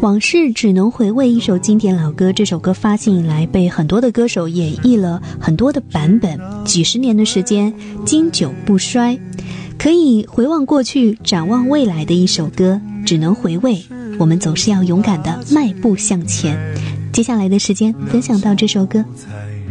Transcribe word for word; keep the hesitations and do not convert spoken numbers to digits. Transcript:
往事只能回味，一首经典老歌，这首歌发行以来被很多的歌手演绎了很多的版本，几十年的时间经久不衰，可以回望过去展望未来的一首歌，只能回味，我们总是要勇敢地迈步向前。接下来的时间分享到这首歌。